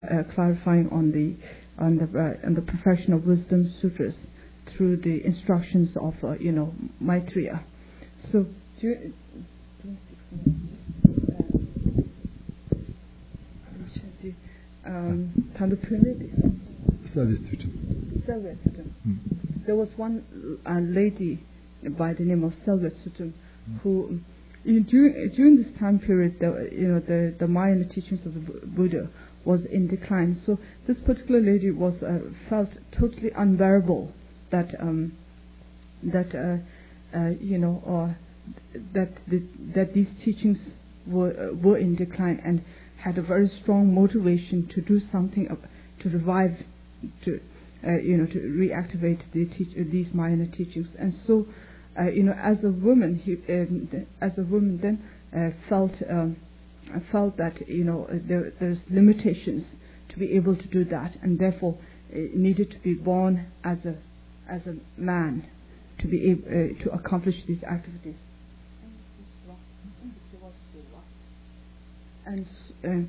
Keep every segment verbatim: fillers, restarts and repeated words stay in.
uh, clarifying on the on the uh, on the Perfection of Wisdom Sutras through the instructions of uh, you know Maitreya. So do you, um, there was one uh, lady by the name of Selva Sutum who you, during, during this time period the, you know the, the Mayan teachings of the Buddha was in decline, so this particular lady was uh, felt totally unbearable that um, that uh, uh, you know or that the, that these teachings were uh, were in decline, and had a very strong motivation to do something uh, to revive to uh, you know to reactivate the teach- uh, these Mayan teachings. And so uh, you know as a woman he um, th- as a woman then uh, felt um, felt that you know there there's limitations to be able to do that, and therefore uh, needed to be born as a as a man to be able uh, to accomplish these activities. And uh,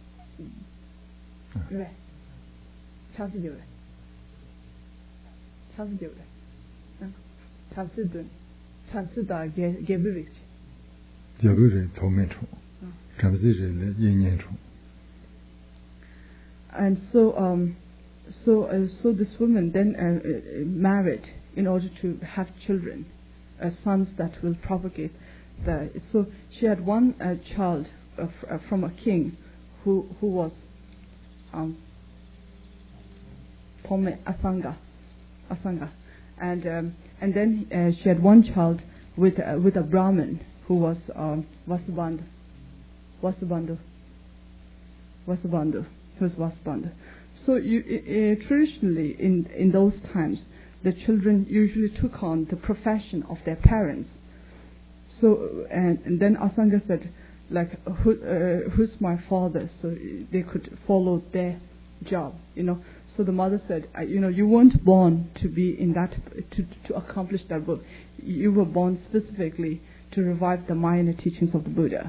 and so um so uh, so this woman then uh, uh, married in order to have children, uh, sons that will propagate the. So she had one uh, child uh, f- uh, from a king who who was um Tome Asanga Asanga and um, and then uh, she had one child with uh, with a Brahmin who was um, Vasubandhu Vasubandhu Vasubandhu who was Vasubandhu. So you, uh, traditionally in in those times the children usually took on the profession of their parents. So and, and then Asanga said, like, who, uh, who's my father? So they could follow their job, you know. So the mother said, I, you know, you weren't born to be in that, to to accomplish that work. You were born specifically to revive the Mayan teachings of the Buddha.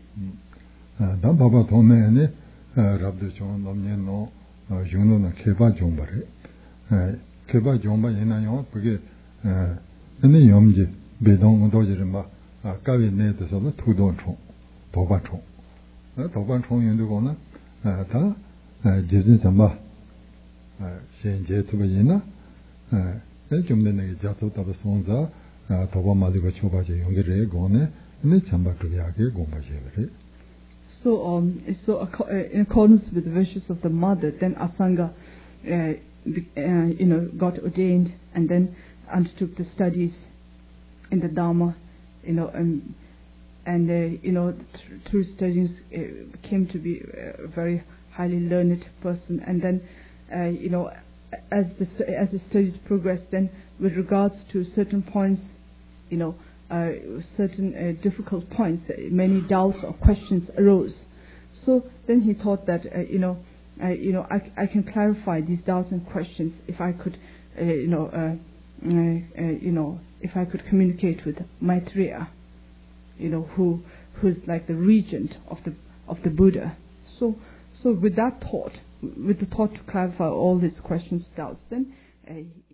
So, um, so uh, in accordance with the wishes of the mother, then Asanga, uh, be, uh, you know, got ordained and then undertook the studies in the Dharma, you know, um, and uh, you know, th- through studies uh, came to be a very highly learned person. And then, uh, you know, as the as the studies progressed, then with regards to certain points, you know, uh, certain uh, difficult points, uh, many doubts or questions arose. So then he thought that, uh, you know, uh, you know, I, I can clarify these doubts and questions if I could, uh, you know, uh, uh, uh, you know, if I could communicate with Maitreya, you know, who who's like the regent of the of the Buddha. So so with that thought, with the thought to clarify all these questions, doubts, then. Uh,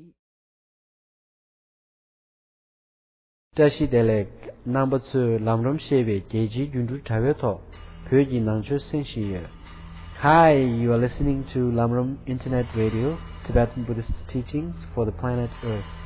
Tashi Delek number two Lamram Sheve Geji Gundu Taveto Pyogi Nangcho Senshiye. Hi, you are listening to Lamram Internet Radio, Tibetan Buddhist teachings for the planet Earth.